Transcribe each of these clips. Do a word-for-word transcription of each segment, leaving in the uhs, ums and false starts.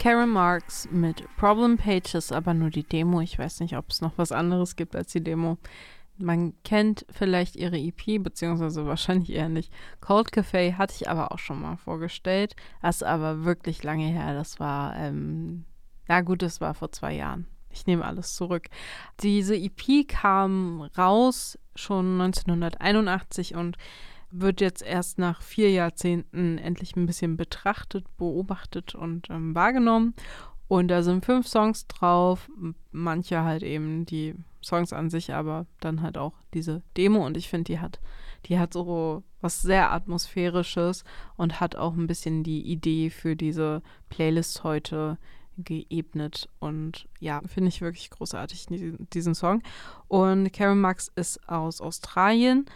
Karen Marks mit Problem Pages, aber nur die Demo. Ich weiß nicht, ob es noch was anderes gibt als die Demo. Man kennt vielleicht ihre E P, beziehungsweise wahrscheinlich eher nicht. Cold Café hatte ich aber auch schon mal vorgestellt. Das ist aber wirklich lange her. Das war, ähm, ja gut, das war vor zwei Jahren. Ich nehme alles zurück. Diese E P kam raus schon neunzehnhunderteinundachtzig und wird jetzt erst nach vier Jahrzehnten endlich ein bisschen betrachtet, beobachtet und ähm, wahrgenommen. Und da sind fünf Songs drauf, manche halt eben die Songs an sich, aber dann halt auch diese Demo. Und ich finde, die hat, die hat so was sehr Atmosphärisches und hat auch ein bisschen die Idee für diese Playlist heute geebnet. Und ja, finde ich wirklich großartig, diesen Song. Und Karen Marks ist aus Australien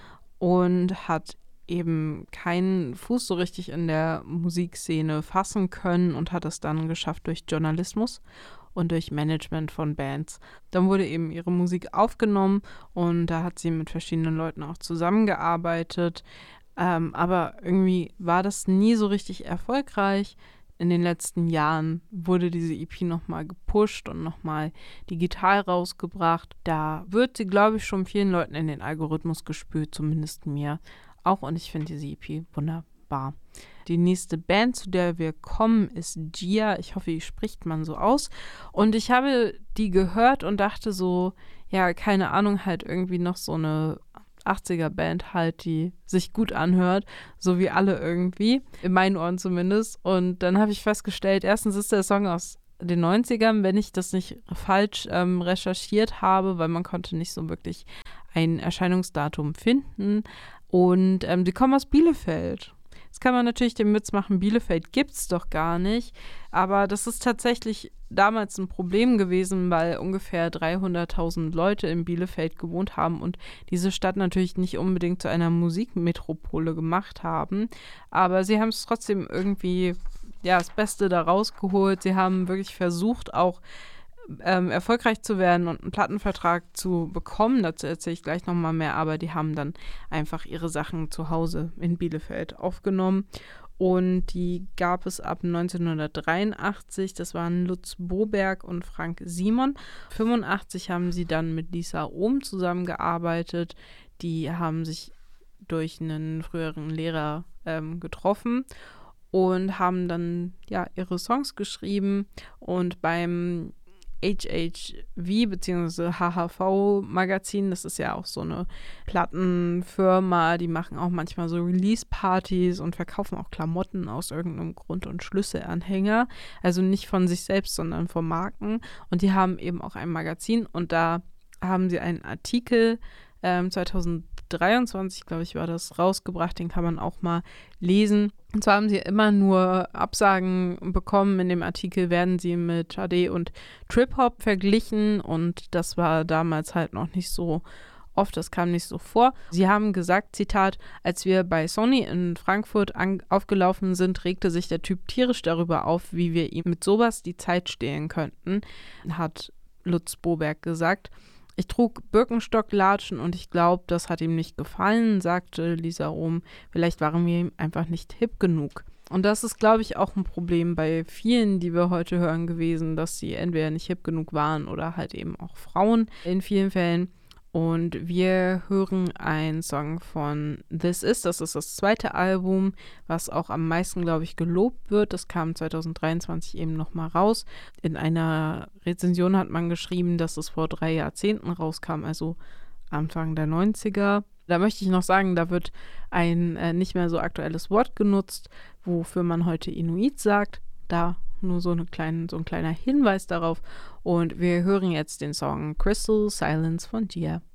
und hat eben keinen Fuß so richtig in der Musikszene fassen können und hat es dann geschafft durch Journalismus und durch Management von Bands. Dann wurde eben ihre Musik aufgenommen und da hat sie mit verschiedenen Leuten auch zusammengearbeitet. Ähm, aber irgendwie war das nie so richtig erfolgreich. In den letzten Jahren wurde diese E P nochmal gepusht und nochmal digital rausgebracht. Da wird sie, glaube ich, schon vielen Leuten in den Algorithmus gespült, zumindest mir auch. Und ich finde diese E P wunderbar. Die nächste Band, zu der wir kommen, ist Gia. Ich hoffe, die spricht man so aus. Und ich habe die gehört und dachte so, ja, keine Ahnung, halt irgendwie noch so eine achtziger-Band halt, die sich gut anhört, so wie alle irgendwie, in meinen Ohren zumindest. Und dann habe ich festgestellt, erstens ist der Song aus den neunzigern, wenn ich das nicht falsch ähm, recherchiert habe, weil man konnte nicht so wirklich ein Erscheinungsdatum finden. Und ähm, die kommen aus Bielefeld. Jetzt kann man natürlich den Witz machen, Bielefeld gibt's doch gar nicht. Aber das ist tatsächlich damals ein Problem gewesen, weil ungefähr dreihunderttausend Leute in Bielefeld gewohnt haben und diese Stadt natürlich nicht unbedingt zu einer Musikmetropole gemacht haben. Aber sie haben es trotzdem irgendwie, ja, das Beste da rausgeholt. Sie haben wirklich versucht, auch Ähm, erfolgreich zu werden und einen Plattenvertrag zu bekommen. Dazu erzähle ich gleich nochmal mehr, aber die haben dann einfach ihre Sachen zu Hause in Bielefeld aufgenommen und die gab es ab neunzehnhundertdreiundachtzig. Das waren Lutz Boberg und Frank Simon. fünfundachtzig haben sie dann mit Lisa Ohm zusammengearbeitet. Die haben sich durch einen früheren Lehrer ähm, getroffen und haben dann ja ihre Songs geschrieben und beim H H V bzw. H H V-Magazin, das ist ja auch so eine Plattenfirma, die machen auch manchmal so Release-Partys und verkaufen auch Klamotten aus irgendeinem Grund und Schlüsselanhänger, also nicht von sich selbst, sondern von Marken und die haben eben auch ein Magazin und da haben sie einen Artikel ähm, zweitausenddreiundzwanzig, glaube ich, war das rausgebracht, den kann man auch mal lesen. Und zwar haben sie immer nur Absagen bekommen. In dem Artikel werden sie mit H D und Trip-Hop verglichen und das war damals halt noch nicht so oft, das kam nicht so vor. Sie haben gesagt, Zitat, als wir bei Sony in Frankfurt an- aufgelaufen sind, regte sich der Typ tierisch darüber auf, wie wir ihm mit sowas die Zeit stehlen könnten, hat Lutz Boberg gesagt. Ich trug Birkenstock-Latschen und ich glaube, das hat ihm nicht gefallen, sagte Lisa Ohm. Vielleicht waren wir ihm einfach nicht hip genug. Und das ist, glaube ich, auch ein Problem bei vielen, die wir heute hören, gewesen, dass sie entweder nicht hip genug waren oder halt eben auch Frauen in vielen Fällen. Und wir hören einen Song von This Is, das ist das zweite Album, was auch am meisten, glaube ich, gelobt wird. Das kam zweitausenddreiundzwanzig eben nochmal raus. In einer Rezension hat man geschrieben, dass es vor drei Jahrzehnten rauskam, also Anfang der neunziger. Da möchte ich noch sagen, da wird ein äh, nicht mehr so aktuelles Wort genutzt, wofür man heute Inuit sagt. Da nur so, eine kleine, so ein kleiner Hinweis darauf. Und wir hören jetzt den Song Crystal Silence von Gia.